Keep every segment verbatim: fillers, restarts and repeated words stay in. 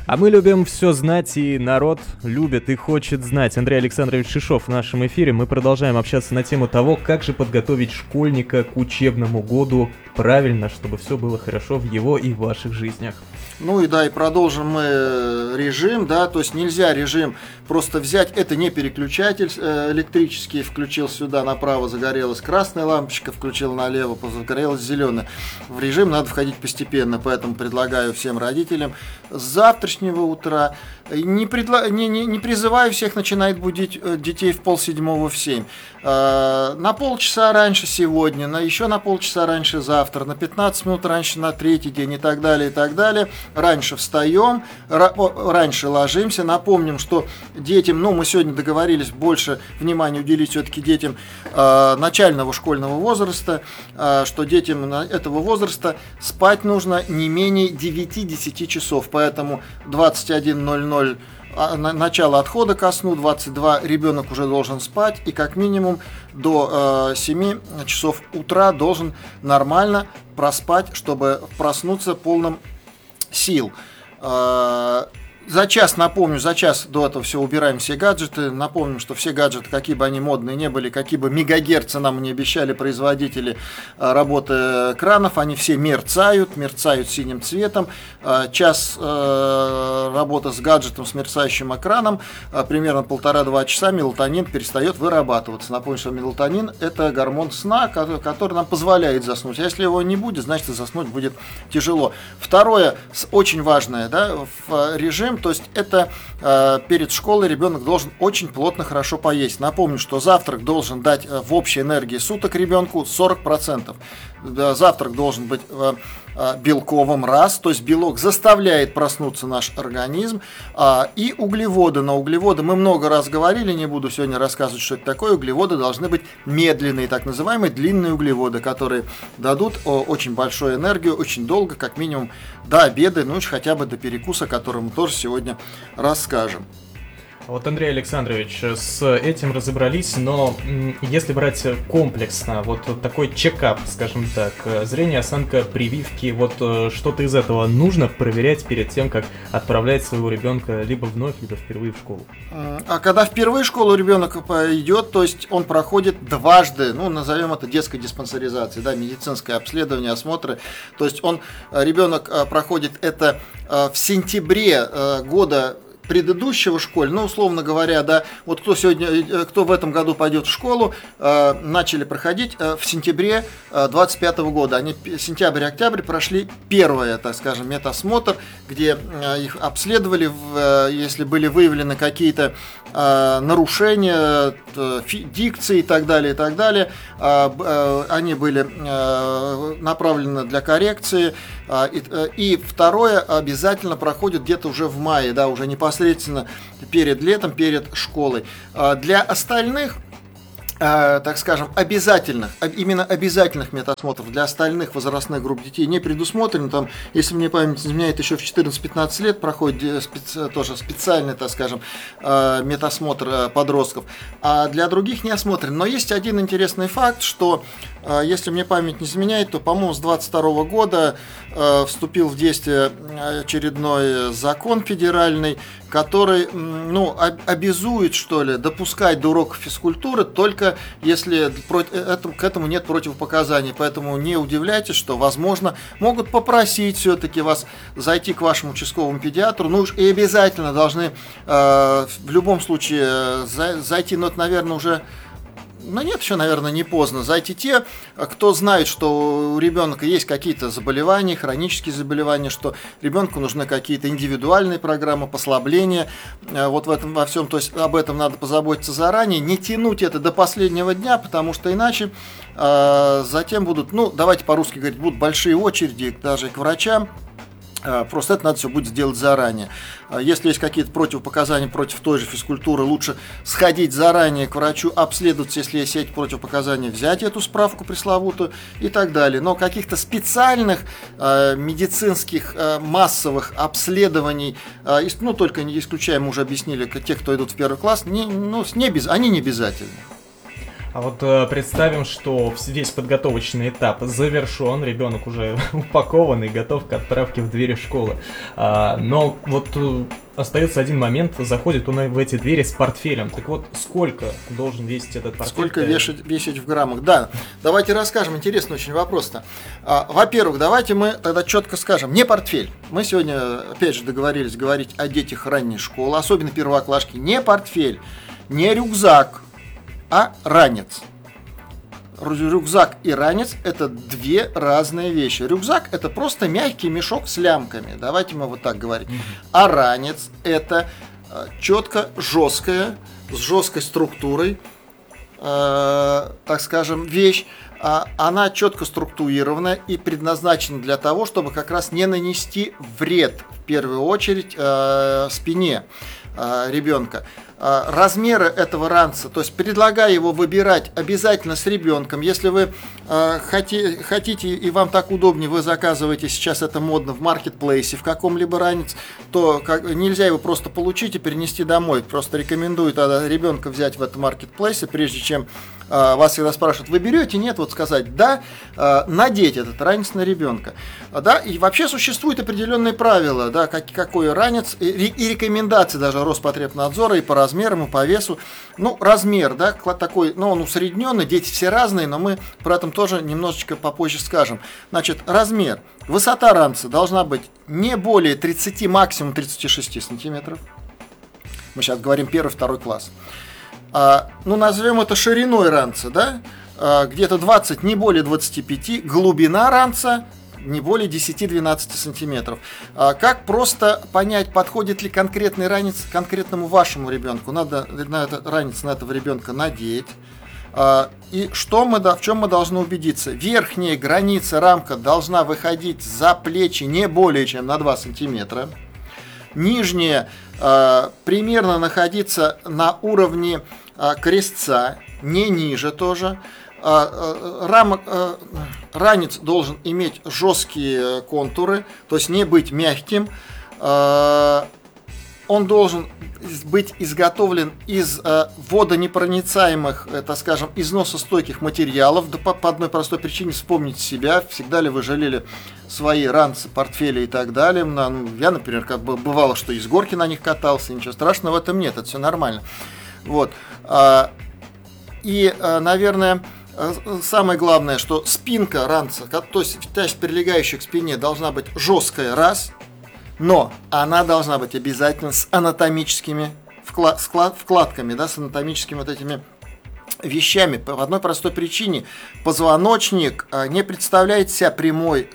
А мы любим все знать, и народ любит и хочет знать. Андрей Александрович Шишов в нашем эфире. Мы продолжаем общаться на тему того, как же подготовить школьника к учебному году правильно, чтобы все было хорошо в его и в ваших жизнях. Ну и да, и продолжим мы режим, да, то есть нельзя режим просто взять, это не переключатель электрический, включил сюда направо, загорелась красная лампочка, включил налево, загорелась зеленая. В режим надо входить постепенно, поэтому предлагаю всем родителям с завтрашнего утра, не, предла... не, не, не призываю всех начинать будить детей в полседьмого в семь, на полчаса раньше сегодня, на еще на полчаса раньше завтра, на пятнадцать минут раньше на третий день и так далее, и так далее. Раньше встаем, раньше ложимся. Напомним, что детям, ну, мы сегодня договорились больше внимания уделить все-таки детям э, начального школьного возраста, э, что детям этого возраста спать нужно не менее девяти-десяти часов. Поэтому двадцать один ноль ноль начало отхода ко сну, двадцать два ребенок уже должен спать, и как минимум до э, семи часов утра должен нормально проспать, чтобы проснуться полным сил. За час, напомню, за час до этого все убираем все гаджеты. Напомним, что все гаджеты, какие бы они модные не были, какие бы мегагерцы нам не обещали производители работы экранов, они все мерцают, мерцают синим цветом. Час работы с гаджетом с мерцающим экраном, примерно полтора-два часа мелатонин перестает вырабатываться. Напомню, что мелатонин – это гормон сна, который нам позволяет заснуть. А если его не будет, значит, заснуть будет тяжело. Второе, очень важное, да, в режим, то есть это э, перед школой ребенок должен очень плотно, хорошо поесть. Напомню, что завтрак должен дать э, в общей энергии суток ребенку сорок процентов. Да, завтрак должен быть э, э, белковым, раз, то есть белок заставляет проснуться наш организм, э, и углеводы. На углеводы мы много раз говорили, не буду сегодня рассказывать, что это такое. Углеводы должны быть медленные, так называемые длинные углеводы, которые дадут о, очень большую энергию, очень долго, как минимум до обеда, ну хотя бы до перекуса, о котором мы тоже сегодня расскажем. Вот, Андрей Александрович, с этим разобрались, но если брать комплексно, вот такой чекап, скажем так, зрение, осанка, прививки, вот что-то из этого нужно проверять перед тем, как отправлять своего ребенка либо вновь, либо впервые в школу? А когда впервые в школу ребенок идет, то есть он проходит дважды, ну, назовем это детской диспансеризацией, да, медицинское обследование, осмотры, то есть он, ребенок проходит это в сентябре года предыдущего школе, ну, условно говоря, да, вот кто сегодня, кто в этом году пойдет в школу, э, начали проходить э, в сентябре э, двадцать пятого года. Они сентябрь-октябрь прошли первое, так скажем, медосмотр, где э, их обследовали, в, э, если были выявлены какие-то э, нарушения э, дикции и так далее, и так далее. Э, э, они были э, направлены для коррекции. Э, и, э, и второе обязательно проходит где-то уже в мае, да, уже непосредственно перед летом, перед школой. Для остальных, так скажем, обязательных, именно обязательных медосмотров для остальных возрастных групп детей не предусмотрено. Там, если мне память не изменяет, еще в четырнадцать-пятнадцать лет проходит специ, тоже специальный, так скажем, медосмотр подростков, а для других не осмотрен. Но есть один интересный факт, что, если мне память не изменяет, то, по-моему, с двадцать второго года вступил в действие очередной закон федеральный, который, ну, обязует, что ли, допускать до уроков физкультуры только если к этому нет противопоказаний. Поэтому не удивляйтесь, что, возможно, могут попросить все-таки вас зайти к вашему участковому педиатру. Ну уж и обязательно должны э, в любом случае зайти, но это, наверное, уже... Ну нет, еще, наверное, не поздно. Зайти те, кто знает, что у ребенка есть какие-то заболевания, хронические заболевания, что ребенку нужны какие-то индивидуальные программы, послабления. Вот в этом во всем, то есть об этом надо позаботиться заранее, не тянуть это до последнего дня, потому что иначе э, затем будут, ну, давайте по-русски говорить, будут большие очереди даже к врачам. Просто это надо все будет сделать заранее. Если есть какие-то противопоказания против той же физкультуры, лучше сходить заранее к врачу, обследоваться, если есть эти противопоказания, взять эту справку пресловутую и так далее. Но каких-то специальных э, медицинских э, массовых обследований, э, ну только не исключаем, мы уже объяснили, тех, кто идут в первый класс, не, ну, не без, они не обязательны. А вот э, представим, что весь подготовочный этап завершен, ребенок уже упакован и готов к отправке в двери школы. А, но вот э, остается один момент, заходит он в эти двери с портфелем. Так вот, сколько должен весить этот портфель? Сколько вешать, весить в граммах? Да, давайте расскажем, интересный очень вопрос-то. А, во-первых, давайте мы тогда четко скажем, не портфель. Мы сегодня, опять же, договорились говорить о детях ранней школы, особенно первоклашки. Не портфель, не рюкзак, а ранец. Рюкзак и ранец – это две разные вещи. Рюкзак – это просто мягкий мешок с лямками. Давайте мы вот так говорим. А ранец – это четко жесткая, с жесткой структурой, э, так скажем, вещь. Она четко структурирована и предназначена для того, чтобы как раз не нанести вред, в первую очередь, э, спине э, ребенка. Размеры этого ранца, то есть предлагаю его выбирать обязательно с ребенком. Если вы э, хоти, хотите и вам так удобнее, вы заказываете, сейчас это модно, в маркетплейсе в каком-либо ранец, то как, нельзя его просто получить и перенести домой. Просто рекомендую тогда ребенка взять в этом маркетплейсе, прежде чем э, вас всегда спрашивают, вы берете, нет, вот сказать да, э, надеть этот ранец на ребенка. Да, и вообще существуют определенные правила, да, как, какой ранец, и, и рекомендации даже Роспотребнадзора и по размерам, и по весу. Ну, размер, да, такой, ну, он усредненный, дети все разные, но мы про это тоже немножечко попозже скажем. Значит, размер. Высота ранца должна быть не более тридцати, максимум тридцати шести сантиметров. Мы сейчас говорим первый, второй класс. А, ну, назовем это шириной ранца, да, а, где-то двадцать, не более двадцати пяти. Глубина ранца не более десяти-двенадцати сантиметров. А как просто понять, подходит ли конкретный ранец конкретному вашему ребенку? Надо на этот ранец на этого ребенка надеть. А, и что мы, в чем мы должны убедиться? Верхняя граница рамка должна выходить за плечи не более чем на два сантиметра. Нижняя а, примерно находиться на уровне а, крестца, не ниже тоже. Рамок, ранец должен иметь жесткие контуры, то есть не быть мягким. Он должен быть изготовлен из водонепроницаемых, так скажем, износостойких материалов. Да по, по одной простой причине, вспомните себя, всегда ли вы жалели свои ранцы, портфели и так далее. Ну, я, например, как бы бывало, что из горки на них катался, ничего страшного в этом нет, это все нормально. Вот. И, наверное, самое главное, что спинка ранца, то есть часть, прилегающая к спине, должна быть жесткая, раз, но она должна быть обязательно с анатомическими вклад, склад, вкладками, да, с анатомическими вот этими вещами. По одной простой причине. Позвоночник не представляет себя прямой,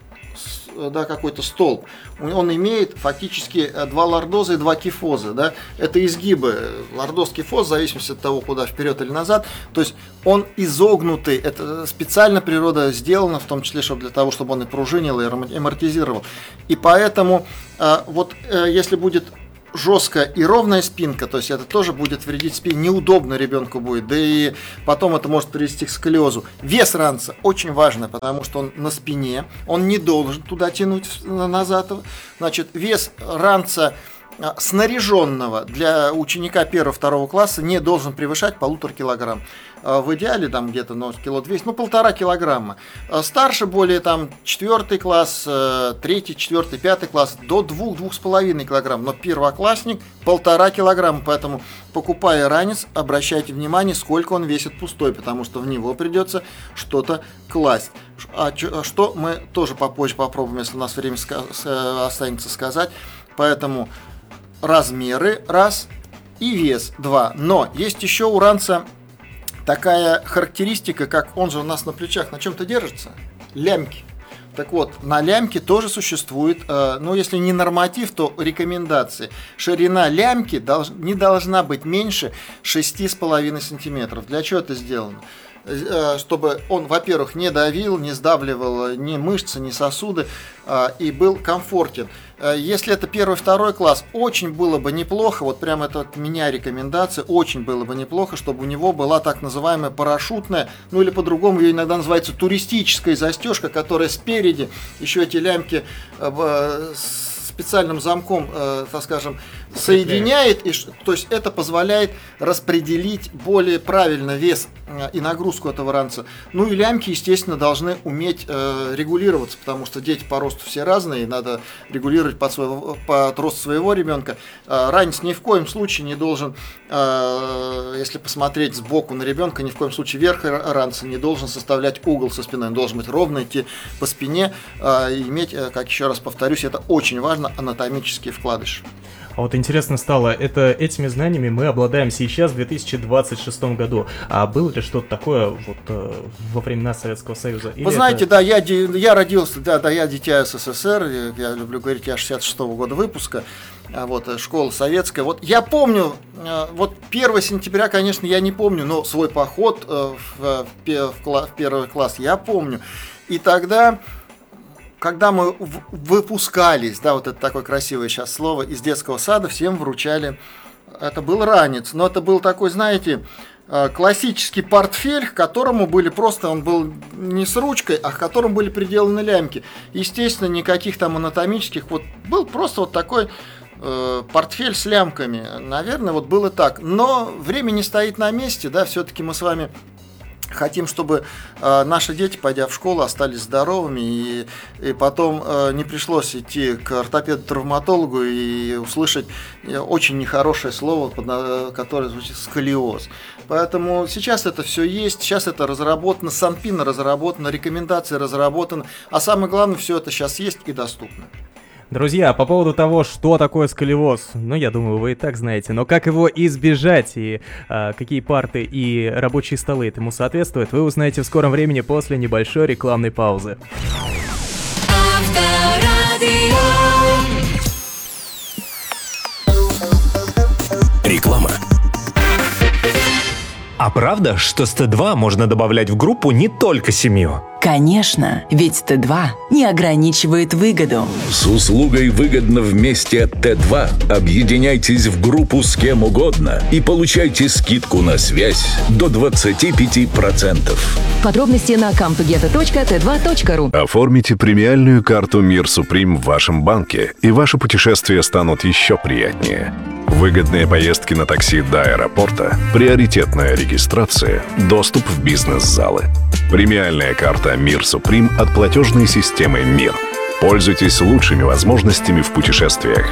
да, какой-то столб. Он имеет фактически два лордоза и два кифоза. Да? Это изгибы. Лордоз, кифоз, в зависимости от того, куда вперед или назад. То есть он изогнутый. Это специально природа сделана, в том числе, чтобы для того, чтобы он и пружинил, и амортизировал. И поэтому вот если будет жесткая и ровная спинка, то есть это тоже будет вредить спине, неудобно ребенку будет, да и потом это может привести к сколиозу. Вес ранца очень важно, потому что он на спине, он не должен туда тянуть назад. Значит, вес ранца снаряженного для ученика первого-второго класса не должен превышать полутора килограмм. В идеале там где-то ну, кило двести, ну полтора килограмма. Старше более там четвертый класс, третий, четвертый, пятый класс до двух-двух с половиной килограмм. Но первоклассник полтора килограмма, поэтому покупая ранец, обращайте внимание, сколько он весит пустой, потому что в него придется что-то класть. А что мы тоже попозже попробуем, если у нас время останется сказать. Поэтому размеры раз и вес два. Но есть еще у ранца такая характеристика, как он же у нас на плечах на чем-то держится, лямки. Так вот, на лямке тоже существует, э, ну если не норматив, то рекомендации. Ширина лямки долж, не должна быть меньше шести с половиной сантиметров. Для чего это сделано? Э, чтобы он, во-первых, не давил, не сдавливал ни мышцы, ни сосуды э, и был комфортен. Э, если это первый-второй класс, очень было бы неплохо, вот прям это от меня рекомендация, очень было бы неплохо, чтобы у него была так называемая парашютная, ну или по-другому ее иногда называется туристическая застежка, которая спереди, еще эти лямки э, специальным замком, э, так скажем, соединяет, и, то есть это позволяет распределить более правильно вес э, и нагрузку этого ранца. Ну и лямки, естественно, должны уметь э, регулироваться, потому что дети по росту все разные, и надо регулировать под, своего, под рост своего ребенка. Э, ранец ни в коем случае не должен, э, если посмотреть сбоку на ребенка, ни в коем случае верх ранца не должен составлять угол со спиной, он должен быть ровно идти по спине э, и иметь, э, как еще раз повторюсь, это очень важно, анатомический вкладыш. А вот интересно стало, это этими знаниями мы обладаем сейчас, в две тысячи двадцать шестом году. А было ли что-то такое вот э, во времена Советского Союза? Или Вы знаете, это... да, я, я родился, да, да, я дитя СССР, я люблю говорить, я шестьдесят шестого года выпуска, вот, школа советская. Вот я помню, вот первого сентября, конечно, я не помню, но свой поход в, в, в первый класс я помню. И тогда... Когда мы выпускались, да, вот это такое красивое сейчас слово, из детского сада, всем вручали, это был ранец, но это был такой, знаете, классический портфель, к которому были просто, он был не с ручкой, а к которому были приделаны лямки. Естественно, никаких там анатомических, вот был просто вот такой э, портфель с лямками, наверное, вот было так. Но время не стоит на месте, да, все-таки мы с вами... Хотим, чтобы э, наши дети, пойдя в школу, остались здоровыми, и, и потом э, не пришлось идти к ортопеду-травматологу и услышать очень нехорошее слово, под, э, которое звучит сколиоз. Поэтому сейчас это все есть, сейчас это разработано, Санпин разработано, рекомендации разработаны, а самое главное, все это сейчас есть и доступно. Друзья, по поводу того, что такое сколиоз, ну, я думаю, вы и так знаете, но как его избежать и а, какие парты и рабочие столы этому соответствуют, вы узнаете в скором времени после небольшой рекламной паузы. Реклама. А правда, что с Т два можно добавлять в группу не только семью? Конечно, ведь Т два не ограничивает выгоду. С услугой «Выгодно вместе» Т два объединяйтесь в группу с кем угодно и получайте скидку на связь до двадцать пять процентов. Подробности на кампагета точка тэ два точка ру. Оформите премиальную карту «Мир Суприм» в вашем банке, и ваши путешествия станут еще приятнее. Выгодные поездки на такси до аэропорта, приоритетная регистрация, доступ в бизнес-залы. Премиальная карта «Мир Суприм» от платежной системы «Мир». Пользуйтесь лучшими возможностями в путешествиях.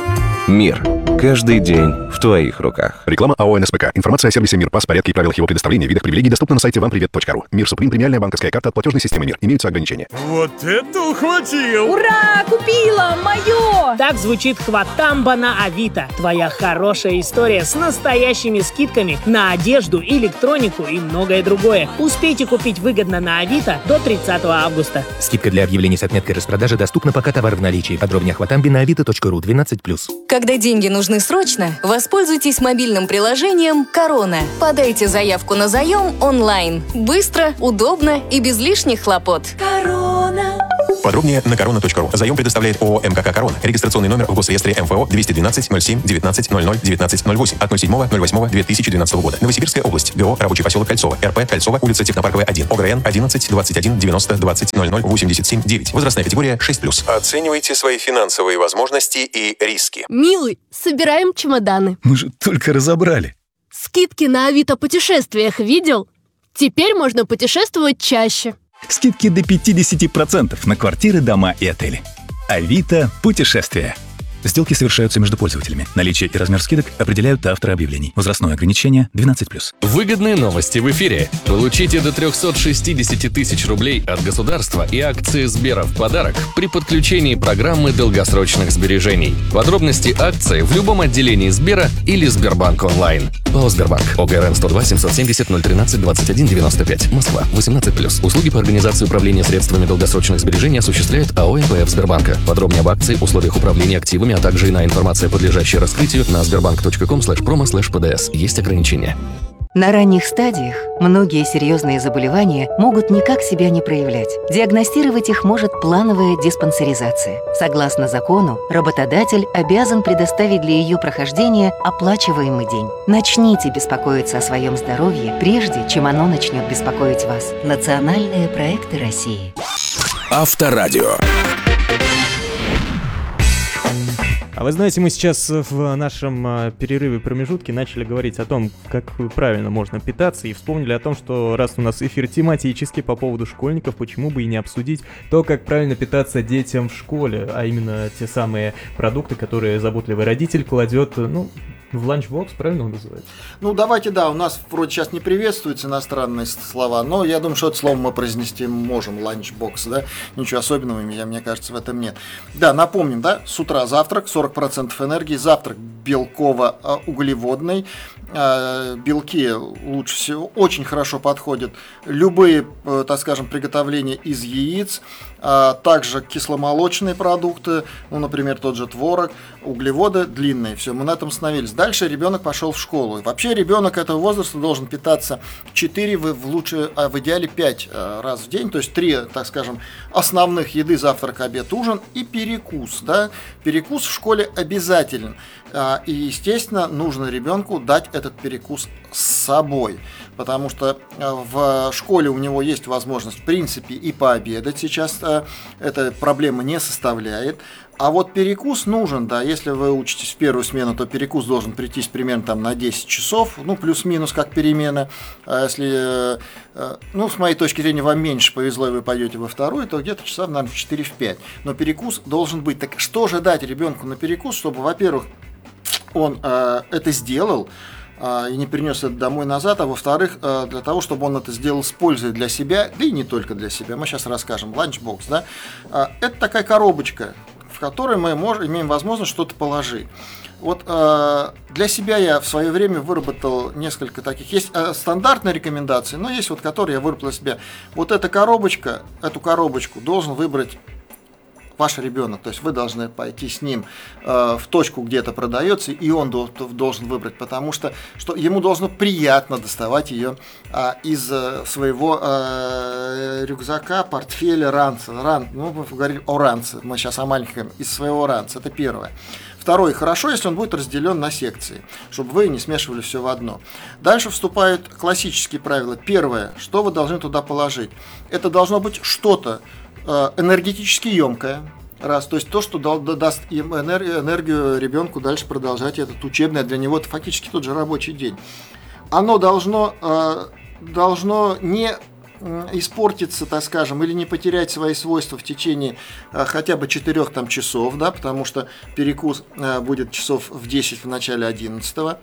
Мир. Каждый день в твоих руках. Реклама АО НСПК. Информация о сервисе «Мир», пас, порядке и правилах его предоставления, видах привилегий доступна на сайте вам привет точка ру. «Мир Суприм» — премиальная банковская карта от платежной системы «Мир». Имеются ограничения. Вот это ухватил! Ура! Купила! Мое! Так звучит хватамба на Авито. Твоя хорошая история с настоящими скидками на одежду, электронику и многое другое. Успейте купить выгодно на Авито до тридцатого августа. Скидка для объявлений с отметкой распродажи доступна, пока товар в наличии. Подробнее о хватамбе на авито точка ру. двенадцать плюс. Когда деньги нужны срочно, воспользуйтесь мобильным приложением «Корона». Подайте заявку на заем онлайн. Быстро, удобно и без лишних хлопот. Корона. Подробнее на корона точка ру. Заем предоставляет ООО МКК «Корона». Регистрационный номер в Госреестре МФО двести двенадцать ноль семь девятнадцать ноль ноль девятнадцать ноль восемь от ноль седьмого ноль восьмого две тысячи двенадцатого года. Новосибирская область. ГО «Рабочий поселок Кольцово». РП «Кольцово», улица Технопарковая, один. ОГРН одиннадцать двадцать один девяносто двадцать ноль ноль восемьдесят семь девять. Возрастная категория шесть плюс. Оценивайте свои финансовые возможности и риски. Милый, собираем чемоданы. Мы же только разобрали. Скидки на Авито путешествиях видел? Теперь можно путешествовать чаще. Скидки до пятьдесят процентов на квартиры, дома и отели. Авито путешествия. Сделки совершаются между пользователями. Наличие и размер скидок определяют авторы объявлений. Возрастное ограничение двенадцать плюс. Выгодные новости в эфире. Получите до триста шестьдесят тысяч рублей от государства и акции Сбера в подарок при подключении программы долгосрочных сбережений. Подробности акции в любом отделении Сбера или Сбербанк онлайн. ПАО Сбербанк. ОГРН сто два семьсот семьдесят ноль тринадцать двадцать один девяносто пять. Москва. восемнадцать плюс. Услуги по организации управления средствами долгосрочных сбережений осуществляет АО МПФ Сбербанка. Подробнее об акции, условиях управления активами, а также иная информация, подлежащая раскрытию, на сбербанк точка ком слэш промо слэш пэ дэ эс. Есть ограничения. На ранних стадиях многие серьезные заболевания могут никак себя не проявлять. Диагностировать их может плановая диспансеризация. Согласно закону, работодатель обязан предоставить для ее прохождения оплачиваемый день. Начните беспокоиться о своем здоровье, прежде чем оно начнет беспокоить вас. Национальные проекты России. Авторадио. А вы знаете, мы сейчас в нашем перерыве промежутке начали говорить о том, как правильно можно питаться, и вспомнили о том, что раз у нас эфир тематический по поводу школьников, почему бы и не обсудить то, как правильно питаться детям в школе, а именно те самые продукты, которые заботливый родитель кладет, ну, в ланчбокс, правильно он называется? Ну, давайте, да, у нас вроде сейчас не приветствуются иностранные слова, но я думаю, что это слово мы произнести можем, ланчбокс, да, ничего особенного, мне, мне кажется, в этом нет. Да, напомним, да, с утра завтрак, сорок процентов энергии, завтрак белково-углеводный, белки лучше всего, очень хорошо подходят любые, так скажем, приготовления из яиц, также кисломолочные продукты, ну, например, тот же творог, углеводы длинные, все, мы на этом остановились. Дальше ребенок пошел в школу. И вообще ребенок этого возраста должен питаться четыре, в, лучше, а в идеале пять раз в день, то есть три, так скажем, основных еды, завтрак, обед, ужин и перекус. Да? Перекус в школе обязателен. И, естественно, нужно ребенку дать этот перекус с собой, потому что в школе у него есть возможность, в принципе, и пообедать. Сейчас эта проблема не составляет. А вот перекус нужен, да, если вы учитесь в первую смену, то перекус должен прийтись примерно там на десять часов, ну, плюс-минус как перемена. А если, ну, с моей точки зрения, вам меньше повезло, и вы пойдете во вторую, то где-то часа, наверное, в четыре-пять. Но перекус должен быть. Так что же дать ребенку на перекус, чтобы, во-первых, он э, это сделал, и не принес это домой назад, а во-вторых, для того, чтобы он это сделал с пользой для себя, да и не только для себя, мы сейчас расскажем, ланчбокс, да, это такая коробочка, в которой мы можем, имеем возможность что-то положить. Вот для себя я в свое время выработал несколько таких, есть стандартные рекомендации, но есть вот, которые я выработал для себя. Вот эта коробочка, эту коробочку должен выбрать ваш ребенок, то есть вы должны пойти с ним э, в точку, где это продается, и он до, должен выбрать, потому что, что ему должно приятно доставать ее э, из э, своего э, рюкзака, портфеля, ранца. Ран, ну, мы говорили о ранце, мы сейчас о маленьком, из своего ранца, это первое. Второе, хорошо, если он будет разделен на секции, чтобы вы не смешивали все в одно. Дальше вступают классические правила. Первое, что вы должны туда положить. Это должно быть что-то энергетически емкое, раз, то есть то, что даст им энергию, энергию ребенку дальше продолжать этот учебный, а для него это фактически тот же рабочий день. Оно должно, должно не испортиться, так скажем, или не потерять свои свойства в течение хотя бы четырёх там, часов, да, потому что перекус будет часов в десять в начале одиннадцатого.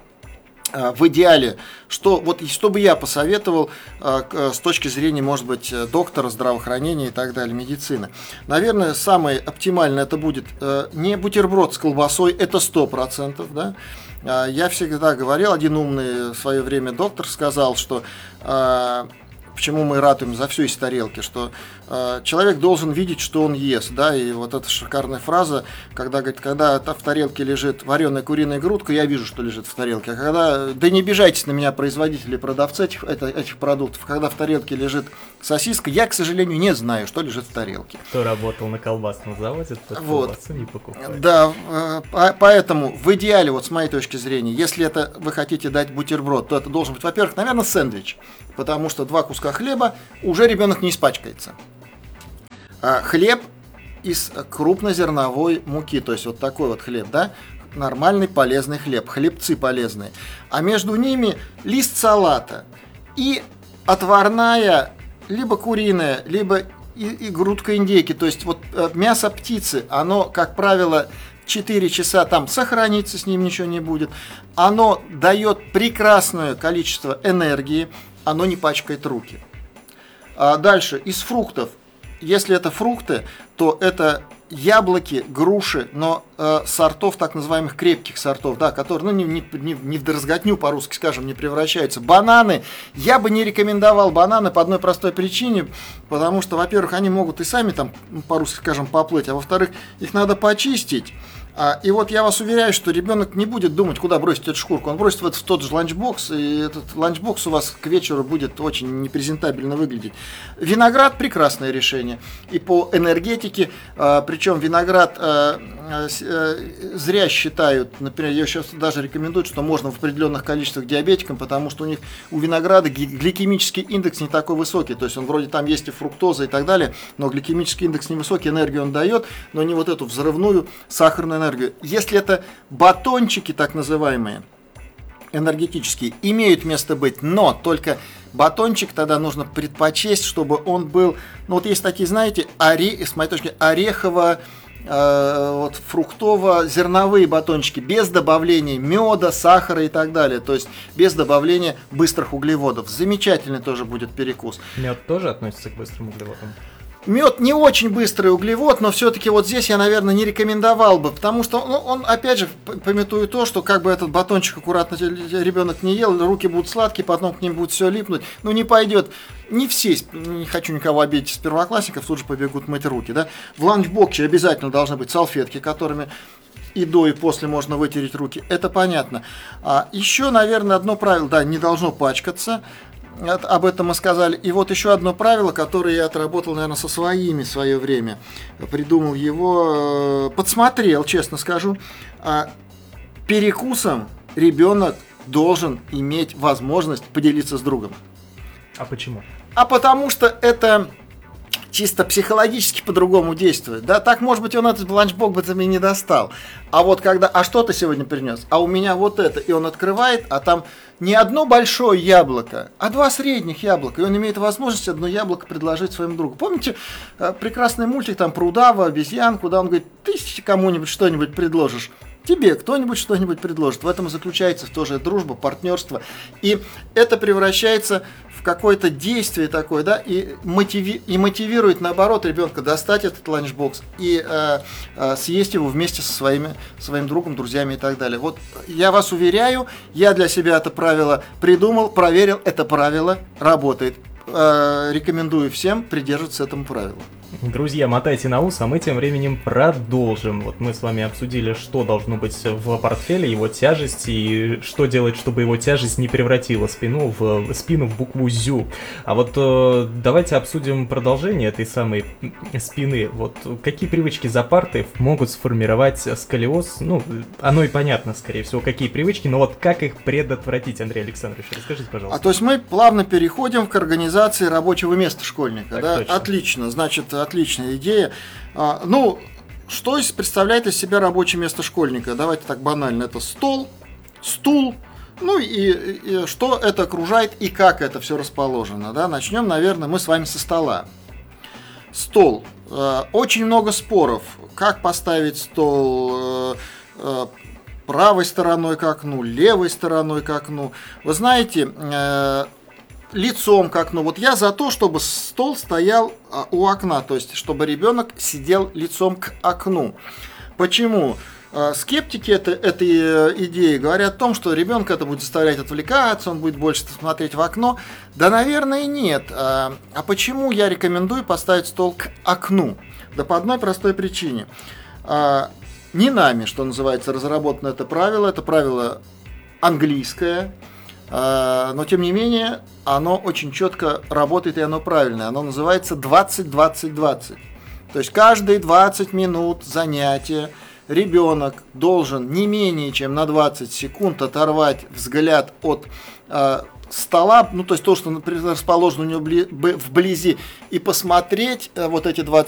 В идеале, что, вот, что бы я посоветовал с точки зрения, может быть, доктора, здравоохранения и так далее, медицины. Наверное, самое оптимальное это будет не бутерброд с колбасой, это сто процентов. Да? Я всегда говорил, один умный в свое время доктор сказал, что почему мы ратуем за все из тарелки, что э, человек должен видеть, что он ест, да, и вот эта шикарная фраза, когда, говорит, когда в тарелке лежит вареная куриная грудка, я вижу, что лежит в тарелке, а когда, да не обижайтесь на меня, производители и продавцы этих, это, этих продуктов, когда в тарелке лежит сосиска, я, к сожалению, не знаю, что лежит в тарелке. Кто работал на колбасном заводе, тот вот. Колбасу не покупает. Да, э, поэтому в идеале, вот с моей точки зрения, если это вы хотите дать бутерброд, то это должен быть, во-первых, наверное, сэндвич, потому что два куска хлеба, уже ребенок не испачкается. А хлеб из крупнозерновой муки, то есть вот такой вот хлеб, да, нормальный полезный хлеб, хлебцы полезные. А между ними лист салата и отварная, либо куриная, либо и, и грудка индейки, то есть вот мясо птицы, оно, как правило, четыре часа там сохранится, с ним ничего не будет. Оно дает прекрасное количество энергии, оно не пачкает руки. А дальше, из фруктов. Если это фрукты, то это яблоки, груши, но э, сортов, так называемых крепких сортов, да, которые, ну, не, не, не в дрозготню, по-русски скажем, не превращаются. Бананы, я бы не рекомендовал бананы по одной простой причине, потому что, во-первых, они могут и сами там, по-русски скажем, поплыть, а во-вторых, их надо почистить. А, и вот я вас уверяю, что ребенок не будет думать, куда бросить эту шкурку. Он бросит в, этот, в тот же ланчбокс, и этот ланчбокс у вас к вечеру будет очень непрезентабельно выглядеть. Виноград – прекрасное решение. И по энергетике, а, причем виноград а, а, зря считают, например, я сейчас даже рекомендую, что можно в определенных количествах диабетикам, потому что у них у винограда гликемический индекс не такой высокий. То есть он вроде там есть и фруктоза и так далее, но гликемический индекс невысокий, энергию он дает, но не вот эту взрывную сахарную энергию. Если это батончики, так называемые, энергетические, имеют место быть, но только батончик тогда нужно предпочесть, чтобы он был, ну вот есть такие, знаете, оре, с моей точки, орехово, э, вот, фруктово-зерновые батончики, без добавления меда, сахара и так далее, то есть без добавления быстрых углеводов. Замечательный тоже будет перекус. Мед тоже относится к быстрым углеводам? Мед не очень быстрый углевод, но все-таки вот здесь я, наверное, не рекомендовал бы, потому что ну, он, опять же, пометует то, что как бы этот батончик аккуратно ребенок не ел, руки будут сладкие, потом к ним будет все липнуть, ну не пойдет. Не все, не хочу никого обидеть из первоклассников, тут же побегут мыть руки, да. В ланчбоксе обязательно должны быть салфетки, которыми и до, и после можно вытереть руки, это понятно. А еще, наверное, одно правило, да, не должно пачкаться. Об этом мы сказали. И вот еще одно правило, которое я отработал, наверное, со своими в свое время. Придумал его, подсмотрел, честно скажу. Перекусом ребенок должен иметь возможность поделиться с другом. А почему? А потому что это чисто психологически по-другому действует. Да, так, может быть, он этот ланчбок бы и не достал. А вот когда, а что ты сегодня принес? А у меня вот это. И он открывает, а там не одно большое яблоко, а два средних яблока. И он имеет возможность одно яблоко предложить своему другу. Помните прекрасный мультик там про удава, обезьян, куда он говорит, ты кому-нибудь что-нибудь предложишь? Тебе кто-нибудь что-нибудь предложит. В этом и заключается тоже дружба, партнерство. И это превращается в какое-то действие такое, да, и, мотиви- и мотивирует, наоборот, ребенка достать этот ланчбокс и э, э, съесть его вместе со своими, своим другом, друзьями и так далее. Вот я вас уверяю, я для себя это правило придумал, проверил, это правило работает. Э, рекомендую всем придерживаться этому правилу. Друзья, мотайте на ус, а мы тем временем продолжим. Вот мы с вами обсудили, что должно быть в портфеле, его тяжесть, и что делать, чтобы его тяжесть не превратила спину в, спину в букву «зю». А вот э, давайте обсудим продолжение этой самой спины. Вот какие привычки за партой могут сформировать сколиоз? Ну, оно и понятно, скорее всего, какие привычки, но вот как их предотвратить, Андрей Александрович, расскажите, пожалуйста. А то есть мы плавно переходим к организации рабочего места школьника, так, да? Точно. Отлично, значит, отличная идея. А, ну, что представляет из себя рабочее место школьника? Давайте так банально. Это стол, стул, ну и, и что это окружает и как это все расположено. Да? Начнем, наверное, мы с вами со стола. Стол. Э, очень много споров. Как поставить стол э, э, правой стороной к окну, левой стороной к окну. Вы знаете... Э, лицом к окну. Вот я за то, чтобы стол стоял а, у окна, то есть чтобы ребенок сидел лицом к окну. Почему? А, скептики это, этой идеи говорят о том, что ребенка это будет заставлять отвлекаться, он будет больше смотреть в окно. Да, наверное, нет. А, а почему я рекомендую поставить стол к окну? Да по одной простой причине. А, не нами, что называется, разработано это правило. Это правило английское. Но, тем не менее, оно очень четко работает, и оно правильное. Оно называется двадцать двадцать двадцать. То есть каждые двадцать минут занятия ребенок должен не менее чем на двадцать секунд оторвать взгляд от э, стола, ну то есть то, что расположено у него вблизи, и посмотреть э, вот эти двадцать